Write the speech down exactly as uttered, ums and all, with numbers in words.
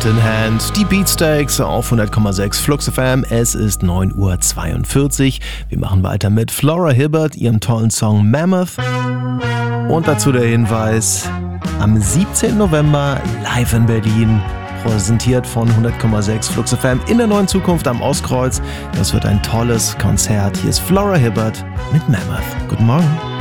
Hand in Hand, die Beatsteaks auf hundert Komma sechs Flux F M. Es ist neun Uhr zweiundvierzig. Wir machen weiter mit Flora Hibbert, ihrem tollen Song Mammoth. Und dazu der Hinweis, am siebzehnten November live in Berlin, präsentiert von hundert Komma sechs Flux F M in der neuen Zukunft am Ostkreuz. Das wird ein tolles Konzert. Hier ist Flora Hibbert mit Mammoth. Guten Morgen.